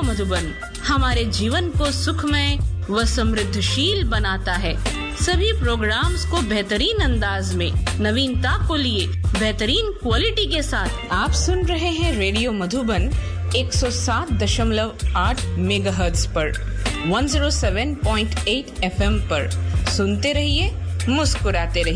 मधुबन हमारे जीवन को सुखमय व समृद्धशील बनाता है। सभी प्रोग्राम्स को बेहतरीन अंदाज में नवीनता को लिए बेहतरीन क्वालिटी के साथ आप सुन रहे हैं रेडियो मधुबन 107.8 मेगाहर्ट्ज पर 107.8 एफएम पर। सुनते रहिए, मुस्कुराते रहिए।